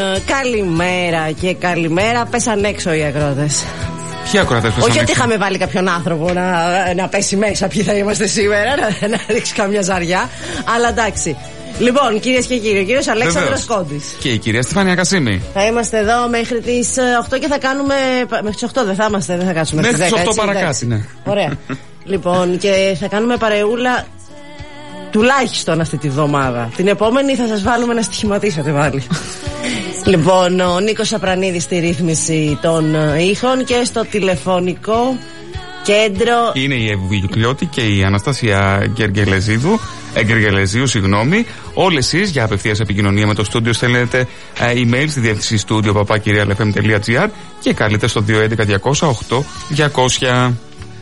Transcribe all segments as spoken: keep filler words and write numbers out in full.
Καλημέρα και καλημέρα. Πέσαν έξω οι ακρότες. Ποιοι ακρότες πέσαν? Όχι ότι είχαμε βάλει κάποιον άνθρωπο να, να πέσει μέσα. Ποιοι θα είμαστε σήμερα, να, να ρίξει καμιά ζαριά. Αλλά εντάξει. Λοιπόν, κυρίες και κύριοι, ο κύριος Αλέξανδρος Κόντης και η κυρία Στεφανία Κασίμη. Θα είμαστε εδώ μέχρι τις οκτώ και θα κάνουμε. Μέχρι τις οκτώ δεν θα είμαστε, δεν θα κάτσουμε μέχρι τις οκτώ παρακάτω, ναι. Ωραία. Λοιπόν, και θα κάνουμε παρεούλα τουλάχιστον αυτή τη βδομάδα. Την επόμενη θα σας βάλουμε να στοιχηματίσετε πάλι. Λοιπόν, ο Νίκος Σαπρανίδης στη ρύθμιση των ήχων και στο τηλεφωνικό κέντρο είναι η Ευβικλιώτη και η Αναστασία Γκεργελεζίδου. Εγκεργελεζίου, συγγνώμη. Όλες εσείς για απευθείας επικοινωνία με το στούντιο στέλνετε email στη διεύθυνση στούντιο παπά κυρία ελ εφ εμ τελεία τζι άρ και καλείτε στο δύο έντεκα διακόσια οκτώ διακόσια.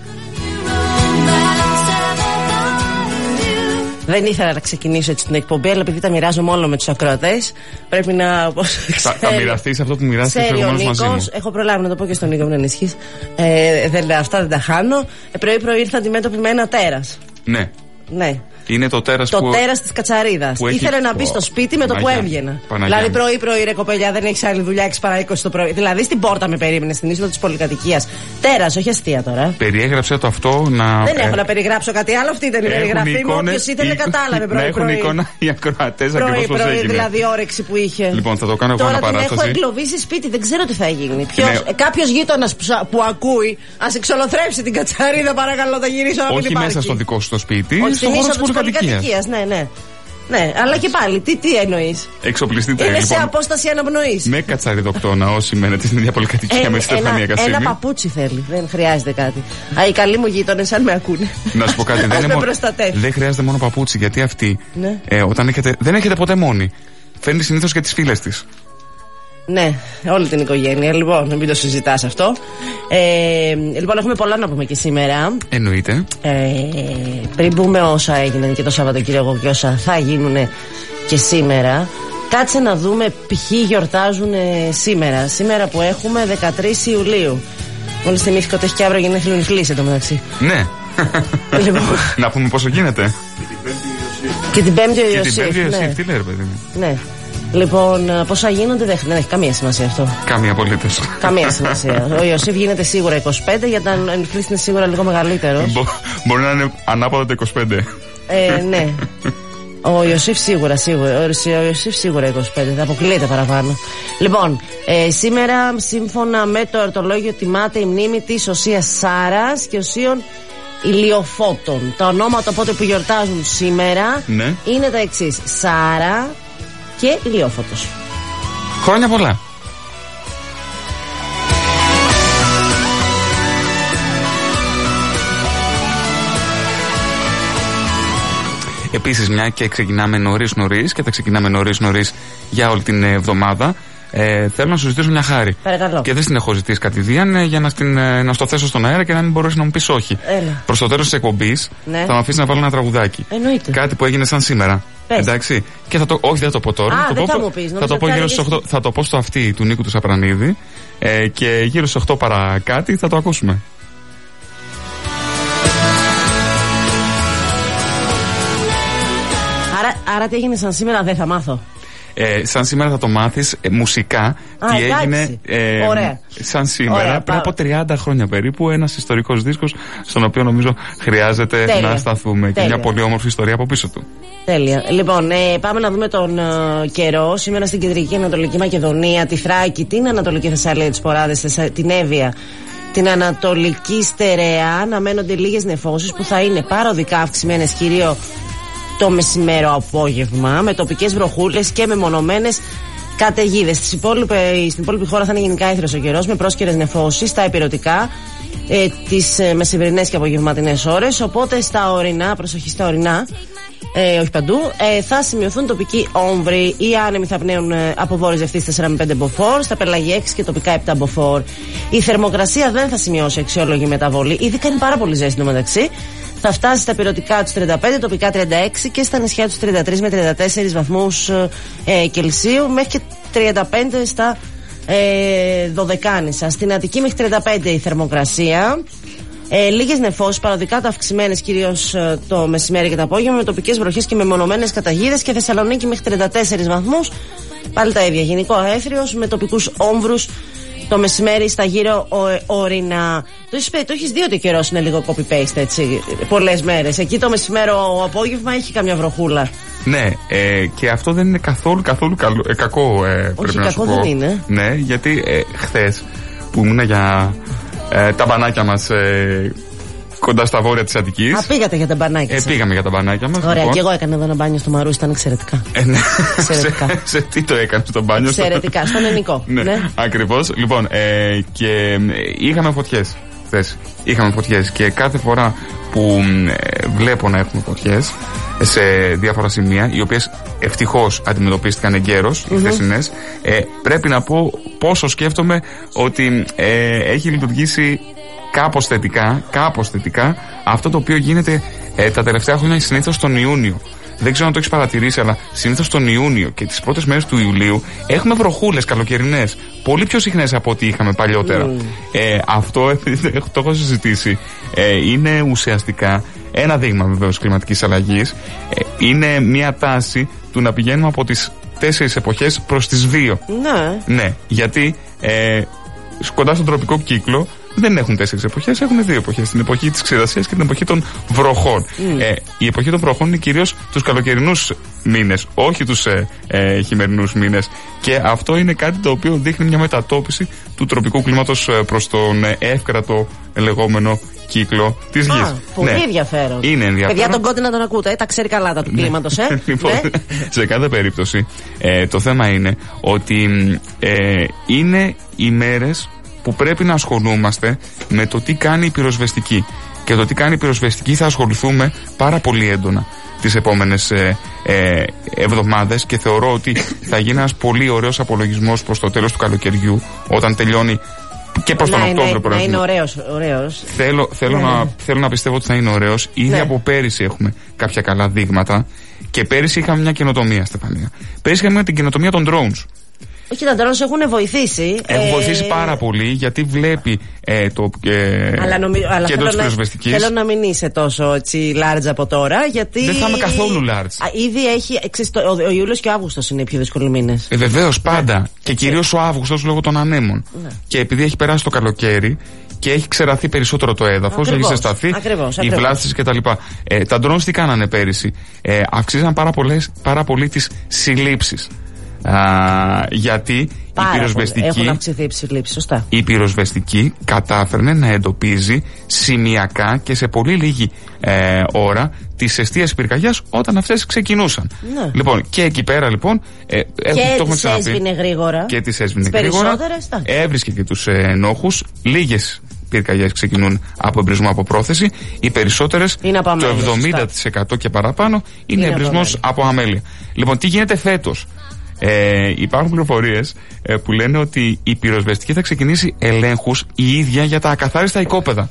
Δεν ήθελα να ξεκινήσω έτσι την εκπομπή, αλλά επειδή τα μοιράζομαι όλο με τους ακροατές, πρέπει να. Θα, θα μοιραστείς αυτό που μοιράστηκες προηγουμένως μαζί μου. Έχω προλάβει να το πω και στον Νίκο μου να ενισχύσει. Ε, δεν, αυτά δεν τα χάνω. Ε, Πρωί-πρωί ήρθα αντιμέτωπη με ένα τέρας. Ναι. Ναι. Είναι το τέρας το που... τέρας της Κατσαρίδας. Ήθελε έχει... να μπει στο σπίτι με το Παναγιά. που έβγαινα. Παναγιά. Δηλαδή πρωί-πρωί, ρε κοπελιά, δεν έχει άλλη δουλειά, έξι παρά είκοσι το πρωί. Δηλαδή στην πόρτα με περίμενε, στην είσοδο της πολυκατοικίας. Τέρας, όχι αστεία τώρα. Περιέγραψε το αυτό να. Δεν έχω να περιγράψω κάτι άλλο, αυτή ήταν η περιγραφή μου. Όποιος ήθελε κατάλαβε πρωί. Να έχουν εικόνα οι ακροατές ακριβώς πώς έγινε. Δηλαδή όρεξη που είχε. Λοιπόν, θα το κάνω εγώ αναπαράσταση. Τώρα την έχω εγκλωβίσει σπίτι, δεν ξέρω τι θα γίνει. Κάποιο γείτονα που ακούει, α εξολοθρέψει την Κατσαρίδα, παρακαλώ, θα γυρίσω να μην υπάρχει. Όχι μέσα στο δικό σου το σπίτι, στην είσοδο της πολυκατοικίας. Ναι, ναι. Ναι, αλλά και πάλι, τι, τι εννοείς? Εξοπλιστείτε. Είναι λοιπόν, σε απόσταση αναπνοής. Με κατσαριδοκτώνα, όσοι μένετε στην ίδια πολυκατοικία ε, με τη Στεφανία Κασίμη. Ένα παπούτσι θέλει, δεν χρειάζεται κάτι. Α, οι καλοί μου γείτονες, αν με ακούνε. Να σου πω κάτι, δεν, με μο... δεν χρειάζεται μόνο παπούτσι, γιατί αυτή ναι. ε, όταν έχετε, δεν έχετε ποτέ μόνη. Φέρνει συνήθως και τις φίλες της. Ναι, όλη την οικογένεια. Λοιπόν, μην το συζητάς αυτό. Ε, λοιπόν, έχουμε πολλά να πούμε και σήμερα. Εννοείται. Ε, πριν πούμε όσα έγιναν και το Σαββατοκύριακο και όσα θα γίνουν και σήμερα, κάτσε να δούμε ποιοι γιορτάζουν σήμερα. Σήμερα που έχουμε δεκατρείς Ιουλίου. Μόλις θυμήθηκα ότι έχει και αύριο γενέθλιο νυχλής εντωμεταξύ. Ναι. Λοιπόν. Να πούμε πόσο γίνεται. Και την Πέμπτη ο Ιωσήφ. Και την Πέμπτη ο Ιωσήφ, τι λέει ρε παιδί μου. Ναι. Λοιπόν, πόσα γίνονται δεν, δεν έχει καμία σημασία αυτό. Καμία απολύτως. Καμία σημασία. Ο Ιωσήφ γίνεται σίγουρα είκοσι πέντε, γιατί αν ενφλής είναι σίγουρα λίγο μεγαλύτερος. Μπο, μπορεί να είναι ανάποδα το είκοσι πέντε. Ε, ναι. Ο Ιωσήφ σίγουρα, σίγουρα. Ο Ιωσήφ σίγουρα είκοσι πέντε, θα αποκλείεται παραπάνω. Λοιπόν, ε, σήμερα σύμφωνα με το εορτολόγιο τιμάται η μνήμη της Οσίας Σάρας και Οσίων Ηλιοφώτων. Τα ονόματα οπότε που γιορτάζουν σήμερα ναι. είναι τα εξής: Σάρα και Ηλιόφωτος. Χρόνια πολλά. Επίσης, μια και ξεκινάμε νωρίς νωρίς και θα ξεκινάμε νωρίς νωρίς για όλη την εβδομάδα, ε, θέλω να σου ζητήσω μια χάρη. Παρακαλώ. Και δεν την έχω ζητήσει κατηδίαν ε, για να, στην, ε, να στο θέσω στον αέρα και να μην μπορέσει να μου πεις όχι. Προς το τέλος της εκπομπής ναι. θα με αφήσει να βάλω ένα τραγουδάκι. Εννοείται. Κάτι που έγινε σαν σήμερα. Πες. Εντάξει. Και θα το, όχι, δεν θα το πω τώρα. Α, θα, δεν το θα, πω, μου πεις, θα το πω γύρω στις οκτώ. Θα το πω στο αυτί του Νίκου του Σαπρανίδη. Ε, και γύρω στις οκτώ παρά κάτι θα το ακούσουμε. Άρα, άρα τι έγινε σαν σήμερα δεν θα μάθω. Ε, σαν σήμερα θα το μάθεις ε, μουσικά. Α, τι εντάξει. έγινε ε, Ωραία. σαν σήμερα. Ωραία, πριν από τριάντα χρόνια περίπου. Ένας ιστορικός δίσκος στον οποίο νομίζω χρειάζεται Τέλεια. να σταθούμε. Τέλεια. Και μια πολύ όμορφη ιστορία από πίσω του. Τέλεια. Λοιπόν, ε, πάμε να δούμε τον ε, καιρό. Σήμερα στην Κεντρική Ανατολική Μακεδονία, τη Θράκη, την Ανατολική Θεσσαλία, τις Ποράδες, την Εύβοια, την Ανατολική Στερεά αναμένονται λίγες νεφώσεις που θα είναι παροδικά αυξημένες κυρίως το μεσημέρο απόγευμα, με τοπικές βροχούλες και μεμονωμένες καταιγίδες. Στην υπόλοιπη χώρα θα είναι γενικά έθριος ο καιρός, με πρόσκαιρες νεφώσεις στα ηπειρωτικά ε, τις ε, μεσημερινές και απογευματινές ώρες. Οπότε στα ορεινά, προσοχή στα ορεινά, ε, όχι παντού, ε, θα σημειωθούν τοπικοί όμβροι. Οι άνεμοι θα πνέουν ε, από βόρειες ευθύς τέσσερα με πέντε μποφόρ, στα πελάγια έξι και τοπικά επτά μποφόρ. Η θερμοκρασία δεν θα σημειώσει αξιόλογη μεταβολή, ειδικά είναι πάρα πολύ ζέστη μεταξύ. Θα φτάσει στα ηπειρωτικά τους τριάντα πέντε, τοπικά τριάντα έξι και στα νησιά τους τριάντα τρεις με τριάντα τέσσερις βαθμούς ε, Κελσίου, μέχρι και τριάντα πέντε στα ε, Δωδεκάνησα. Στην Αττική μέχρι τριάντα πέντε η θερμοκρασία. Ε, λίγες νεφώσεις, παροδικά τα αυξημένες κυρίως ε, το μεσημέρι και το απόγευμα, με τοπικές βροχές και μεμονωμένες καταιγίδες. Και Θεσσαλονίκη μέχρι τριάντα τέσσερις βαθμούς. Πάλι τα ίδια. Γενικό αέθριος με τοπικούς όμβρους το μεσημέρι στα γύρω ορεινά. Το έχεις, το έχεις δει ότι ο καιρός είναι λίγο copy-paste έτσι, πολλές μέρες. Εκεί το μεσημέρο απόγευμα έχει καμιά βροχούλα. Ναι, ε, και αυτό δεν είναι καθόλου, καθόλου καλό, ε, κακό, ε, όχι, πρέπει να κακό σου πω. Δεν είναι. Ναι, γιατί ε, χθες που ήμουν για ε, τα μπανάκια μας ε, κοντά στα βόρεια της Αττικής. Α, πήγατε για τα μπανάκια. Ε, πήγαμε για τα μπανάκια μας. Ωραία, λοιπόν. και εγώ έκανα εδώ ένα μπάνιο στο Μαρούσι, ήταν εξαιρετικά. Ε, ναι. Εξαιρετικά. σε, σε τι το έκανε στο μπάνιο? Εξαιρετικά, στον Ενικό. ναι, ναι. Ακριβώς. Λοιπόν, ε, και ε, είχαμε φωτιές χθες. Είχαμε φωτιές και κάθε φορά που ε, βλέπω να έχουμε φωτιές σε διάφορα σημεία, οι οποίες ευτυχώς αντιμετωπίστηκαν εγκαίρως, mm-hmm. οι χθεσινές, ε, πρέπει να πω πόσο σκέφτομαι ότι ε, έχει λειτουργήσει κάπως θετικά, κάπως θετικά αυτό το οποίο γίνεται ε, τα τελευταία χρόνια συνήθως τον Ιούνιο. Δεν ξέρω αν το έχεις παρατηρήσει, αλλά συνήθως τον Ιούνιο και τις πρώτες μέρες του Ιουλίου έχουμε βροχούλες καλοκαιρινές, πολύ πιο συχνές από ό,τι είχαμε παλιότερα. Mm. Ε, αυτό, επειδή το έχω συζητήσει, ε, είναι ουσιαστικά ένα δείγμα βεβαίως κλιματικής αλλαγής. Ε, είναι μια τάση του να πηγαίνουμε από τις τέσσερις εποχές προς τις δύο. Ναι. Ναι, γιατί ε, κοντά στον τροπικό κύκλο δεν έχουν τέσσερις εποχές, έχουν δύο εποχές. Την εποχή της ξηρασίας και την εποχή των βροχών. Mm. Ε, η εποχή των βροχών είναι κυρίως τους καλοκαιρινούς μήνες, όχι τους ε, ε, χειμερινούς μήνες. Και αυτό είναι κάτι το οποίο δείχνει μια μετατόπιση του τροπικού κλίματος ε, προς τον ε, εύκρατο λεγόμενο κύκλο της γης. Α, πολύ ναι. ενδιαφέρον. Είναι ενδιαφέρον. Παιδιά, τον Κώτη να τον ακούτε, ε, τα ξέρει καλά τα του κλίματος, ε. Λοιπόν, ναι. σε κάθε περίπτωση, ε, το θέμα είναι ότι ε, είναι οι μέρες που πρέπει να ασχολούμαστε με το τι κάνει η πυροσβεστική. Και το τι κάνει η πυροσβεστική θα ασχοληθούμε πάρα πολύ έντονα τις επόμενες ε, ε, εβδομάδες, και θεωρώ ότι θα γίνει ένας πολύ ωραίος απολογισμός προς το τέλος του καλοκαιριού, όταν τελειώνει και προς τον Οκτώβριο. Να, να είναι ωραίος, ωραίος. Θέλω, θέλω, ναι, να, θέλω να πιστεύω ότι θα είναι ωραίος. Ήδη ναι. από πέρυσι έχουμε κάποια καλά δείγματα, και πέρυσι είχαμε μια καινοτομία, Στεφανία. Πέρυσι είχαμε την καινοτομία των drones. Όχι, τα drones έχουν βοηθήσει. Έχουν ε... βοηθήσει πάρα πολύ, γιατί βλέπει ε, το ε, αλλά νομι... κέντρο της πυροσβεστικής. Θέλω να μην είσαι τόσο έτσι large από τώρα, γιατί. Δεν θα είμαι καθόλου large. Α, ήδη έχει. Εξες, το, ο, ο Ιούλιος και ο Αύγουστος είναι οι πιο δύσκολοι μήνες. Ε, βεβαίως, πάντα. Ναι. Και κυρίως ο Αύγουστος λόγω των ανέμων. Ναι. Και επειδή έχει περάσει το καλοκαίρι και έχει ξεραθεί περισσότερο το έδαφος, έχει ζεσταθεί, οι βλάστες κτλ. Ε, τα drones τι κάνανε πέρυσι? Ε, αυξήσαν πάρα, πολλές, πάρα πολύ τις συλλήψεις. Α, γιατί Πάρα η πυροσβεστική, έχουν αυξηθεί οι συλλήψεις, σωστά. Η πυροσβεστική κατάφερνε να εντοπίζει σημειακά και σε πολύ λίγη ε, ώρα τις αιστείες πυρκαγιάς όταν αυτές ξεκινούσαν. Ναι. Λοιπόν, και εκεί πέρα λοιπόν ε, και το τις έσβηνε γρήγορα. Και τις έσβηνε γρήγορα. Έβρισκε και τους ε, ενόχους. Λίγες πυρκαγιές ξεκινούν από εμπρισμό από πρόθεση. Οι περισσότερες, το εβδομήντα τοις εκατό και παραπάνω, είναι, είναι εμπρισμός από αμέλεια. Λοιπόν, τι γίνεται φέτος? Ε, υπάρχουν πληροφορίες ε, που λένε ότι η πυροσβεστική θα ξεκινήσει ελέγχους η ίδια για τα ακαθάριστα οικόπεδα.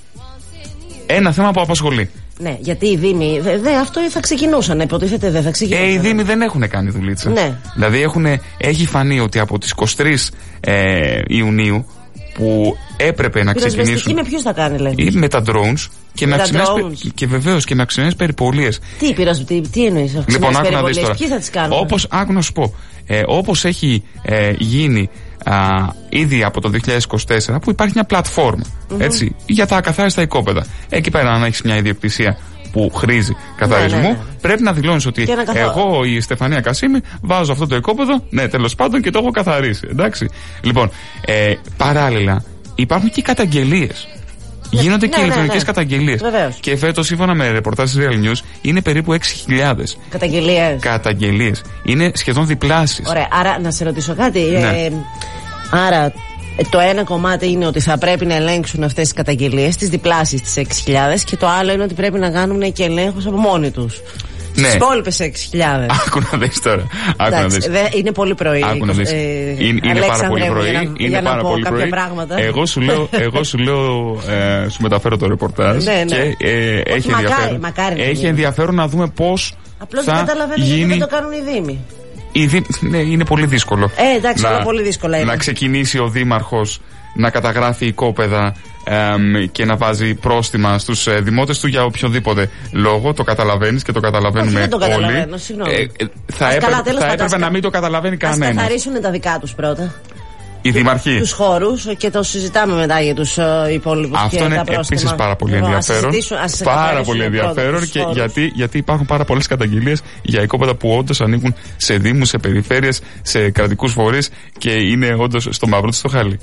Ένα θέμα που απασχολεί. Ναι, γιατί οι Δήμοι, δε, δε, αυτό θα ξεκινούσαν, υποτίθεται δεν θα ξεκινούσαν. Ε, οι Δήμοι δεν έχουν κάνει δουλίτσα. Ναι. Δηλαδή έχουνε, έχει φανεί ότι από τις είκοσι τρεις ε, Ιουνίου που έπρεπε να ξεκινήσουν. Πυροσβεστική με ποιους θα κάνει, λένε? Με τα drones. Και, με και βεβαίως και με αυξημένες περιπολίες. Τι, πυροσ... τι, τι εννοείς αυξημένες λοιπόν, περιπολίες? Ποιοι θα τις κάνουν? Όπως, άκου να σου πω, ε, όπως έχει ε, γίνει α, ήδη από το δύο χιλιάδες είκοσι τέσσερα, που υπάρχει μια πλατφόρμα, mm-hmm. έτσι, για τα ακαθάριστα οικόπεδα. Εκεί πέρα, αν έχεις μια ιδιοκτησία που χρήζει καθαρισμού, ναι, ναι, ναι. πρέπει να δηλώνεις ότι εγώ, η Στεφανία Κασίμη, βάζω αυτό το οικόπεδο, ναι, τέλος πάντων, και το έχω καθαρίσει. Εντάξει. Λοιπόν, ε, παράλληλα, υπάρχουν και καταγγελίες. Γίνονται ναι, και ηλεκτρονικές ναι, ναι. καταγγελίες. Βεβαίως. Και φέτος, σύμφωνα με ρεπορτάζ της Real News, είναι περίπου έξι χιλιάδες. Καταγγελίες. Καταγγελίες. Είναι σχεδόν διπλάσεις. Ωραία, άρα να σε ρωτήσω κάτι. Ναι. Ε, άρα, το ένα κομμάτι είναι ότι θα πρέπει να ελέγξουν αυτές τις καταγγελίες, τις διπλάσεις τις έξι χιλιάδες, και το άλλο είναι ότι πρέπει να κάνουν και ελέγχους από μόνοι τους. Ναι. Στις υπόλοιπες έξι χιλιάδες. Άκου να δεις τώρα. Άκου να δεις. Δε, είναι πολύ πρωί. Άκου να δεις. Ε, είναι είναι πάρα πολύ πρωί. Για να, είναι για πάρα να πολύ πρωί. Εγώ σου λέω, εγώ σου, λέω ε, σου μεταφέρω το ρεπορτάζ. Ναι, ναι. Και ε, έχει, μακάρι, ενδιαφέρον, μακάρι έχει ενδιαφέρον να δούμε πώς απλώς θα δεν καταλαβαίνω γίνει... γιατί δεν το κάνουν οι Δήμοι. Ήδη, ναι, είναι πολύ δύσκολο. Ε, εντάξει, να, πολύ δύσκολα είναι. Να ξεκινήσει ο δήμαρχος να καταγράφει οικόπεδα εμ, και να βάζει πρόστιμα στους ε, δημότες του για οποιοδήποτε λόγο. Το καταλαβαίνεις και το καταλαβαίνουμε όχι, δεν το όλοι. Καταλαβαίνω, συγγνώμη. Ε, ε, θα έπρεπε, καλά, θα έπρεπε ασκα... να μην το καταλαβαίνει κανένας. Ας καθαρίσουν τα δικά τους πρώτα. Οι δήμαρχοι. Τους χώρους και το συζητάμε μετά για τους uh, υπόλοιπους. Αυτό είναι επίσης πάρα πολύ λοιπόν, ενδιαφέρον. Ας ας πάρα πολύ ενδιαφέρον και γιατί, γιατί υπάρχουν πάρα πολλές καταγγελίες για οικόπεδα που όντως ανήκουν σε δήμους, σε περιφέρειες, σε κρατικούς φορείς και είναι όντως στο μαύρο του στο χάλι.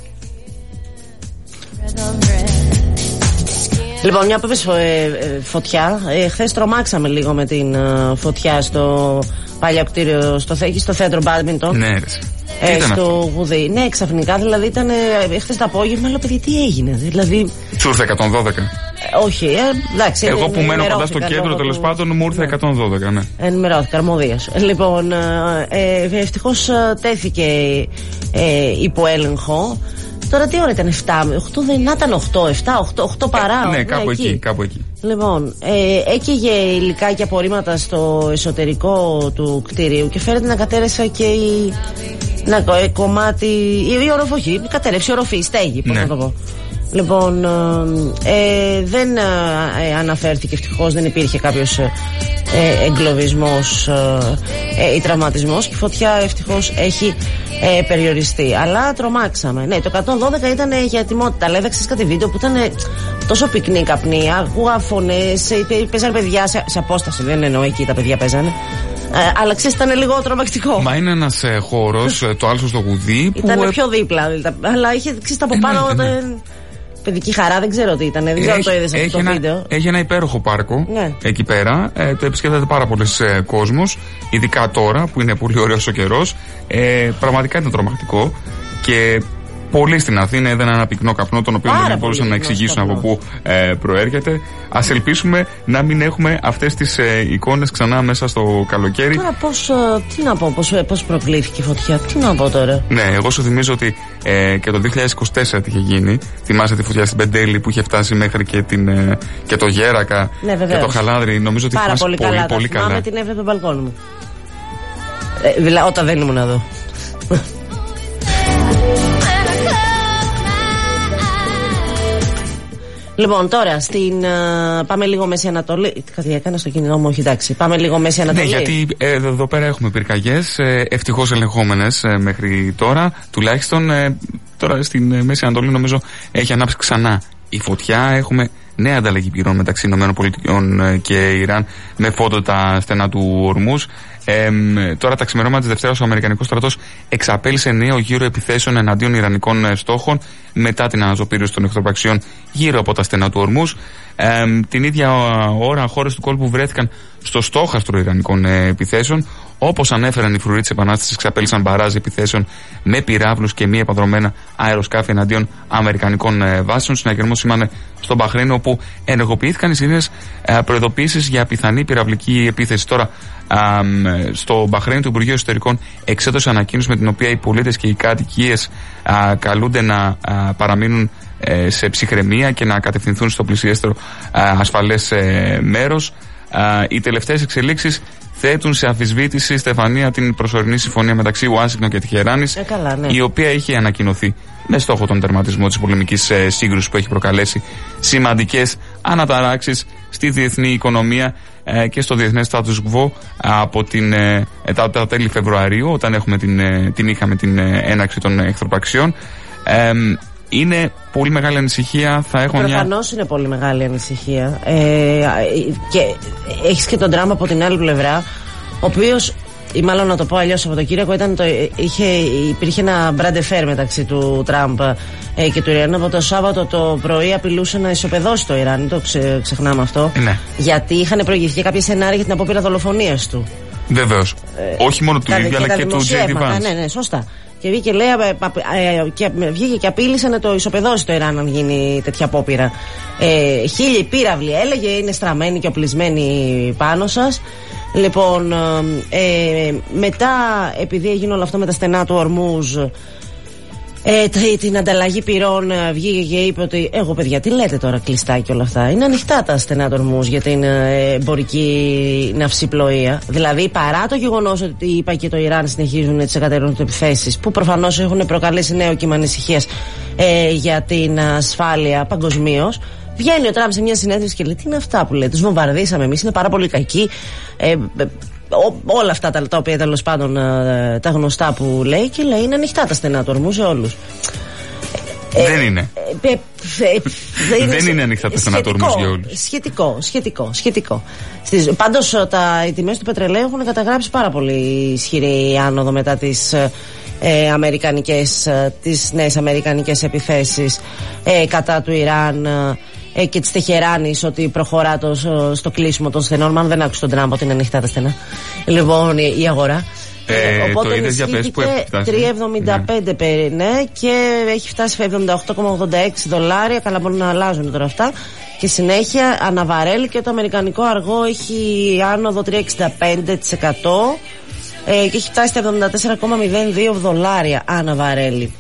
Λοιπόν, μια που είπες ε, ε, φωτιά, ε, χθες τρομάξαμε λίγο με την ε, φωτιά στο παλιό κτίριο, στο, στο θέατρο Μπάντμιντον. Ναι, ε, στο Γουδί. Ναι, ξαφνικά δηλαδή ήταν ε, χθες το απόγευμα, λέω παιδί, τι έγινε. Δηλαδή... Σου ήρθε εκατόν δώδεκα. Ε, όχι, ε, εντάξει. Εγώ που μένω κοντά στο κέντρο, τέλος του... πάντων, μου ήρθε ναι. εκατόν δώδεκα, ναι. Ενημερώθηκα, αρμοδίας. Λοιπόν, ε, ε, ευτυχώς τέθηκε ε, υπό έλεγχο. Τώρα τι ώρα ήταν, εφτά, οκτώ δεν ήταν οκτώ, εφτά, οκτώ, οκτώ παρά. Ε, ναι, κάπου εκεί. εκεί, κάπου εκεί. Λοιπόν, ε, έκαιγε υλικά και απορρίμματα στο εσωτερικό του κτηρίου και φαίνεται να κατέρευσε και η, να, ε, κομμάτι, η, η οροφή, κατέρευσε η οροφή, η στέγη, πώς ναι. να το πω. Λοιπόν, ε, δεν ε, αναφέρθηκε ευτυχώς, δεν υπήρχε κάποιος ε, εγκλωβισμός ε, ή τραυματισμός και η φωτιά ευτυχώς έχει ε, περιοριστεί. Αλλά τρομάξαμε. Ναι, το εκατόν δώδεκα ήταν για ετοιμότητα. Αλλά είδαξες κάτι βίντεο που ήταν τόσο πυκνή καπνή, ακούγα φωνές, παίζανε παιδιά σε, σε απόσταση. Δεν εννοώ εκεί τα παιδιά παίζανε. Ε, αλλά ξέρεις, ήταν λίγο τρομακτικό. Μα είναι ένας ε, χώρος, το άλσο στο Γουδί. Ήταν ε... πιο δίπλα, αλλά είχε ξέρεις από πάνω. Ε, ναι, ναι. Παιδική χαρά, δεν ξέρω τι ήταν. Δεν ξέρω αν το είδες αυτό το ένα, βίντεο. Έχει ένα υπέροχο πάρκο ναι. εκεί πέρα. Ε, το επισκέπτεται πάρα πολλοί ε, κόσμος. Ειδικά τώρα που είναι πολύ ωραίος ο καιρός. Ε, πραγματικά ήταν τρομακτικό. Και πολλοί στην Αθήνα είδαν ένα πυκνό καπνό, τον οποίο δεν μπορούσαν να εξηγήσουν από πού ε, προέρχεται. Ας ελπίσουμε να μην έχουμε αυτές τις ε, εικόνες ξανά μέσα στο καλοκαίρι. Τώρα πώς, ε, τι να πω, πώς, πώς προκλήθηκε η φωτιά, τι να πω τώρα. Ναι, εγώ σου θυμίζω ότι ε, και το δύο χιλιάδες είκοσι τέσσερα τι είχε γίνει. Θυμάσαι τη φωτιά στην Πεντέλη που είχε φτάσει μέχρι και, την, ε, και το Γέρακα ναι, και το Χαλάνδρι. Νομίζω ότι πάρα πολύ, πολύ καλά. Πολύ, πολύ καλά. Θυμάμαι την έβλεπε μπαλκόνι μου. Ε, δηλαδή όταν δεν ήμουν εδώ. Λοιπόν, τώρα στην. Uh, πάμε λίγο Μέση Ανατολή. Κάτι έκανα στο κινητό μου, όχι εντάξει. Πάμε λίγο Μέση Ανατολή. Ναι, γιατί ε, εδώ πέρα έχουμε πυρκαγιές, ε, ευτυχώς ελεγχόμενες ε, μέχρι τώρα. Τουλάχιστον ε, τώρα στην ε, Μέση Ανατολή νομίζω έχει ανάψει ξανά η φωτιά. Έχουμε νέα ανταλλαγή πυρών μεταξύ ΗΠΑ και Ιράν με φόντο τα στενά του Ορμούζ. Ε, τώρα τα ξημερώματα της Δευτέρας ο Αμερικανικός στρατός εξαπέλυσε νέο γύρο επιθέσεων εναντίον Ιρανικών ε, στόχων μετά την αναζωπήρωση των εχθροπραξιών γύρω από τα στενά του Ορμούζ. Ε, την ίδια ώρα χώρες του κόλπου βρέθηκαν στο στόχαστρο Ιρανικών ε, επιθέσεων. Όπως ανέφεραν οι φρουροί της Επανάστασης, εξαπέλυσαν μπαράζ επιθέσεων με πυράβλους και μη επανδρομένα αεροσκάφη εναντίον Αμερικανικών ε, βάσεων. Συναγερμό σήμανε στο Μπαχρέιν, όπου ενεργοποιήθηκαν οι συνήθειες ε, προειδοποιήσεις για πιθανή πυραυλική επίθεση. Τώρα, ε, στο Μπαχρέιν, το Υπουργείο Εσωτερικών εξέδωσε ανακοίνωση με την οποία οι πολίτες και οι κατοικίες ε, καλούνται να ε, παραμείνουν ε, σε ψυχραιμία και να κατευθυνθούν στο πλησιέστερο ε, ασφαλές ε, μέρος. Ε, οι τελευταίες εξελίξεις θέτουν σε αμφισβήτηση, Στεφανία, την προσωρινή συμφωνία μεταξύ Ουάσιγκτον και Τεχεράνης, ε, ναι. η οποία είχε ανακοινωθεί με στόχο τον τερματισμό της πολεμικής ε, σύγκρουσης που έχει προκαλέσει σημαντικές αναταράξεις στη διεθνή οικονομία ε, και στο διεθνές status quo από την, ε, τα, τα τέλη Φεβρουαρίου, όταν έχουμε την, ε, την είχαμε την ε, έναρξη των εχθροπραξιών. Ε, είναι πολύ μεγάλη ανησυχία. Θα έχω Προφανώς μια... είναι πολύ μεγάλη ανησυχία. Ε, και έχεις και τον Τραμπ από την άλλη πλευρά, ο οποίος, ή μάλλον να το πω αλλιώς, από το Κύριακο ήταν το, είχε, υπήρχε ένα μπραντεφέρ μεταξύ του Τραμπ ε, και του Ιράν. Από το Σάββατο το πρωί απειλούσε να ισοπεδώσει το Ιράν. Το ξε, ξεχνάμε αυτό. Ναι. Γιατί είχαν προηγηθεί κάποια σενάρια για την απόπειρα δολοφονίας του. Βεβαίως. Ε, Όχι μόνο του ίδιου, αλλά και, και του τζέι ντι Vance. Ναι, ναι, σωστά. Και βγήκε, λέει, και βγήκε και απείλησε να το ισοπεδώσει το Ιράν αν γίνει τέτοια απόπειρα. Ε, χίλιοι πύραυλοι, έλεγε, είναι στραμμένοι και οπλισμένοι πάνω σας. Λοιπόν, ε, μετά, επειδή έγινε όλο αυτό με τα στενά του Ορμούζ, Ε, την ανταλλαγή πυρών βγήκε και είπε ότι εγώ παιδιά τι λέτε τώρα κλειστά και όλα αυτά. Είναι ανοιχτά τα στενά του Ορμούζ για την εμπορική ναυσιπλοεία. Δηλαδή παρά το γεγονός ότι είπα και το Ιράν συνεχίζουν τις εκατερούν του επιθέσεις που προφανώς έχουν προκαλέσει νέο κύμα ανησυχίας ε, για την ασφάλεια παγκοσμίως. Βγαίνει ο Τραμπ σε μια συνέντευξη και λέει: τι είναι αυτά που λέει, τους βομβαρδίσαμε εμείς, είναι πάρα πολύ κακοί. Ε, Ό, όλα αυτά τα, τα οποία τέλος πάντων τα γνωστά που λέει και λέει είναι ανοιχτά τα στενά του Ορμούζ σε όλους. Δεν είναι. Ε, ε, ε, δεν είναι ανοιχτά τα στενά του Ορμούζ για όλους. Σχετικό, σχετικό, σχετικό. Στις, πάντως τα, οι τιμές του πετρελαίου έχουν καταγράψει πάρα πολύ ισχυρή άνοδο μετά τις ε, αμερικανικές, τις νέες αμερικανικές επιθέσεις ε, κατά του Ιράν ε, και της Τεχεράνης, ότι προχωρά το, στο κλείσιμο των στενών. Μάλλον δεν άκουσε τον Τραμπ ότι είναι ανοιχτά τα στενά. Λοιπόν, η, η αγορά. Ε, Οπότε ενισχύθηκε τρία εβδομήντα πέντε ναι. ναι, και έχει φτάσει εβδομήντα οκτώ κόμμα ογδόντα έξι δολάρια. Καλά, μπορούν να αλλάζουν τώρα αυτά. Και συνέχεια αναβαρέλει και το αμερικανικό αργό έχει άνοδο τρία κόμμα εξήντα πέντε τοις εκατό ε, και έχει φτάσει στα εβδομήντα τέσσερα κόμμα μηδέν δύο δολάρια αναβαρέλει.